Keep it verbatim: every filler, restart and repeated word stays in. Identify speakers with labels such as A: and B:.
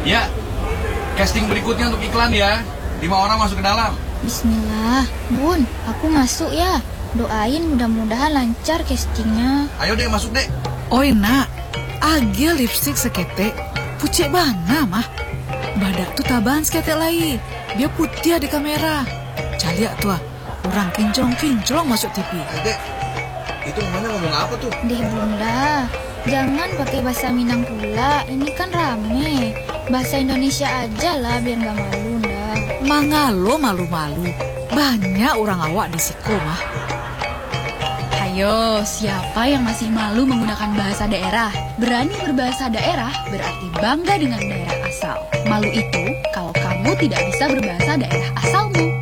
A: Ya, casting berikutnya untuk iklan ya. Lima orang masuk ke dalam.
B: Bismillah, Bun, aku masuk ya. Doain mudah-mudahan lancar castingnya.
A: Ayo deh, masuk deh.
C: Oi nak, age lipstick sekete, pucet bana mah. Badak tu taban sekete lagi. Dia putih di kamera. Caliak tuh, orang kinclong-kinclong masuk T V.
A: Eh, dek, itu mana ngomong apa tuh?
B: Deh Bunda, jangan pakai bahasa Minang pula. Ini kan rame. Bahasa Indonesia aja lah biar gak malu dah.
C: Mangalo malu-malu. Banyak orang awak di Siko mah.
D: Ayo, siapa yang masih malu menggunakan bahasa daerah? Berani berbahasa daerah berarti bangga dengan daerah asal. Malu itu kalau kamu tidak bisa berbahasa daerah asalmu.